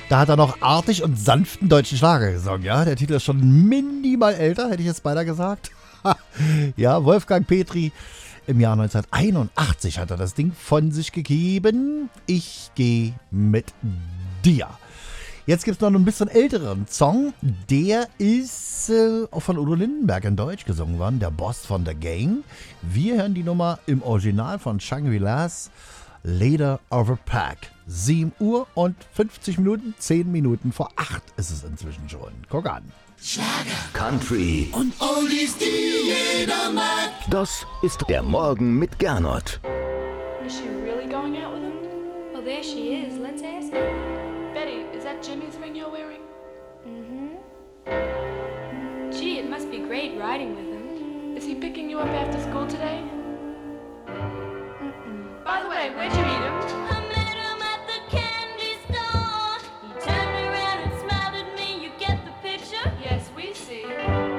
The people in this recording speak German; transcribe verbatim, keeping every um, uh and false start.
Da hat er noch artig und sanften deutschen Schlager gesungen, ja. Der Titel ist schon minimal älter, hätte ich jetzt beinahe gesagt. Ja, Wolfgang Petri. Im Jahr neunzehnhunderteinundachtzig hat er das Ding von sich gegeben. Ich gehe mit dir. Jetzt gibt es noch einen bisschen älteren Song. Der ist äh, auch von Udo Lindenberg in Deutsch gesungen worden. Der Boss von der Gang. Wir hören die Nummer im Original von Shangri-Las. Leader of a Pack. sieben Uhr und fünfzig Minuten, zehn Minuten vor acht ist es inzwischen schon. Guck an. Schlager, Country und Oldies, die jeder mag. Das ist der Morgen mit Gernot. Is she really going out with him? Well, there she is. Let's ask her. Betty, is that Jimmy's ring you're wearing? Mm-hmm. Gee, it must be great riding with him. Is he picking you up after school today? Mm-mm. By the way, where'd you meet him?